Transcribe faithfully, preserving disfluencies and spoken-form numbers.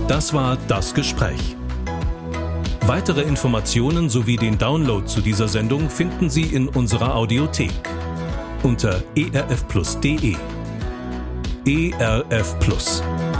Das war Das Gespräch. Weitere Informationen sowie den Download zu dieser Sendung finden Sie in unserer Audiothek unter e r f plus punkt d e. E R F Plus.